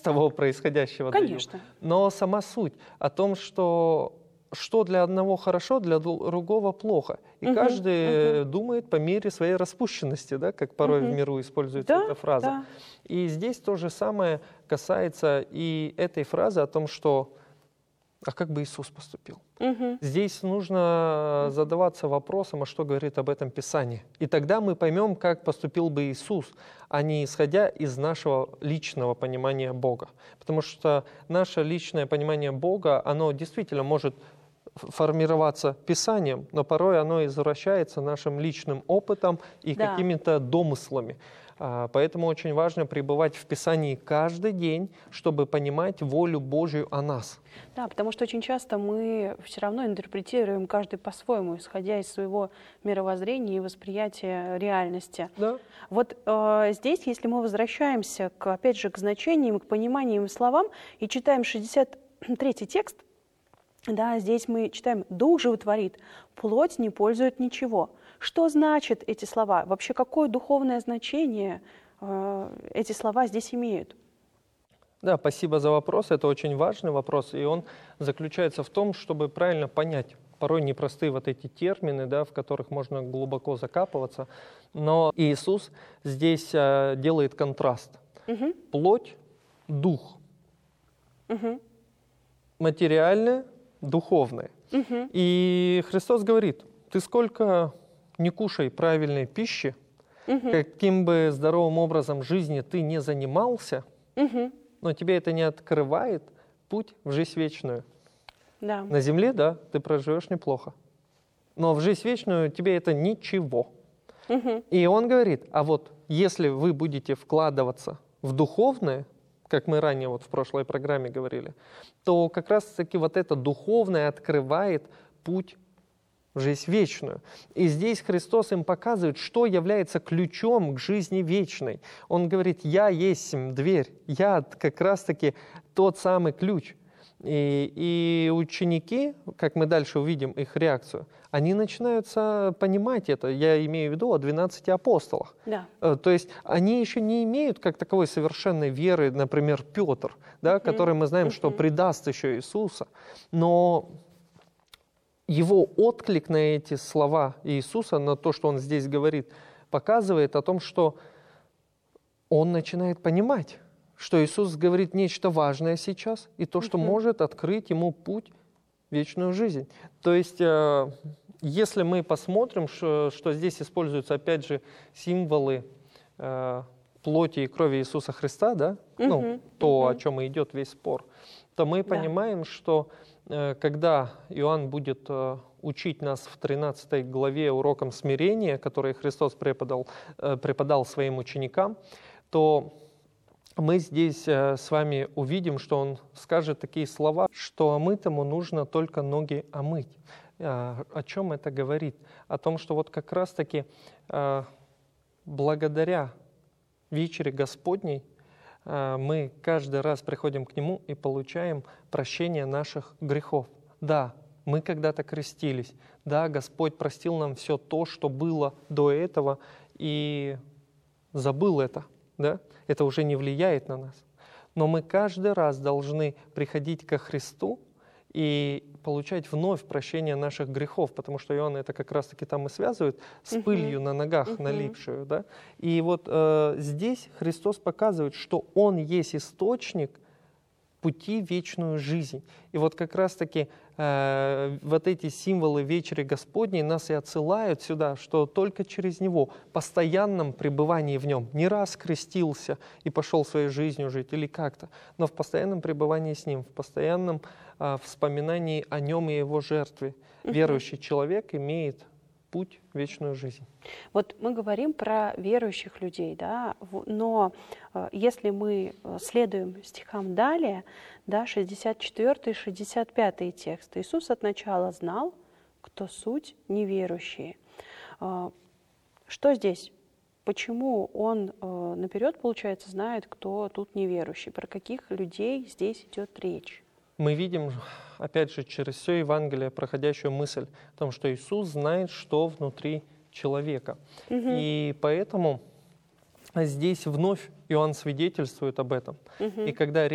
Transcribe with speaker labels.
Speaker 1: того происходящего даю.
Speaker 2: Конечно.
Speaker 1: Но сама суть о том, что для одного хорошо, для другого плохо. И каждый думает по мере своей распущенности, да, как порой в миру используется эта фраза.
Speaker 2: Да.
Speaker 1: И здесь то же самое касается и этой фразы о том, что а как бы Иисус поступил? Здесь нужно задаваться вопросом, а что говорит об этом Писание. И тогда мы поймем, как поступил бы Иисус, а не исходя из нашего личного понимания Бога. Потому что наше личное понимание Бога, оно действительно может формироваться Писанием, но порой оно извращается нашим личным опытом и какими-то домыслами. Поэтому очень важно пребывать в Писании каждый день, чтобы понимать волю Божию о нас.
Speaker 2: Да, потому что очень часто мы все равно интерпретируем каждый по-своему, исходя из своего мировоззрения и восприятия реальности.
Speaker 1: Да.
Speaker 2: Вот здесь, если мы возвращаемся, опять же, к значениям, к пониманиям словам и читаем 63-й текст, да, здесь мы читаем «Дух животворит, плоть не пользует ничего». Что значит эти слова? Вообще, какое духовное значение эти слова здесь имеют?
Speaker 1: Да, спасибо за вопрос. Это очень важный вопрос, и он заключается в том, чтобы правильно понять порой непростые вот эти термины, да, в которых можно глубоко закапываться. Но Иисус здесь делает контраст. Плоть, дух. Материальное, духовное. И Христос говорит, ты сколько не кушай правильной пищи, каким бы здоровым образом жизни ты не занимался, но тебе это не открывает путь в жизнь вечную.
Speaker 2: Да.
Speaker 1: На земле, да, ты проживешь неплохо, но в жизнь вечную тебе это ничего. И он говорит, а вот если вы будете вкладываться в духовное, как мы ранее вот в прошлой программе говорили, то как раз-таки вот это духовное открывает путь в жизнь вечную. И здесь Христос им показывает, что является ключом к жизни вечной. Он говорит, я есть дверь, я как раз-таки тот самый ключ. И ученики, как мы дальше увидим их реакцию, они начинают понимать это. Я имею в виду о 12 апостолах.
Speaker 2: Да.
Speaker 1: То есть они еще не имеют как таковой совершенной веры, например, Петр, да, который мы знаем, что предаст еще Иисуса. Но его отклик на эти слова Иисуса, на то, что он здесь говорит, показывает о том, что он начинает понимать, что Иисус говорит нечто важное сейчас, и то, что может открыть ему путь в вечную жизнь. То есть, если мы посмотрим, что здесь используются, опять же, символы плоти и крови Иисуса Христа, да? То, о чем и идет весь спор, то мы понимаем, что когда Иоанн будет учить нас в 13 главе уроком смирения, который Христос преподал своим ученикам, то мы здесь с вами увидим, что он скажет такие слова, что омытому нужно только ноги омыть. О чем это говорит? О том, что вот как раз-таки благодаря вечере Господней мы каждый раз приходим к Нему и получаем прощение наших грехов. Да, мы когда-то крестились. Да, Господь простил нам все то, что было до этого, и забыл это. Да? Это уже не влияет на нас. Но мы каждый раз должны приходить ко Христу и получать вновь прощение наших грехов, потому что Иоанн это как раз-таки там и связывает с пылью на ногах налипшую. Да? И вот здесь Христос показывает, что Он есть источник пути в вечную жизнь. И вот как раз-таки вот эти символы вечери Господней нас и отсылают сюда, что только через Него, в постоянном пребывании в Нем, не раз крестился и пошел своей жизнью жить или как-то, но в постоянном пребывании с Ним, в постоянном вспоминании о Нем и Его жертве. Верующий человек имеет путь в вечную жизнь.
Speaker 2: Вот мы говорим про верующих людей, да, но если мы следуем стихам далее, да, 64-65 текст, Иисус от начала знал, кто суть неверующие. Что здесь? Почему Он наперед, получается, знает, кто тут неверующий? Про каких людей здесь идет речь?
Speaker 1: Мы видим, опять же, через все Евангелие проходящую мысль о том, что Иисус знает, что внутри человека. И поэтому здесь вновь Иоанн свидетельствует об этом. И когда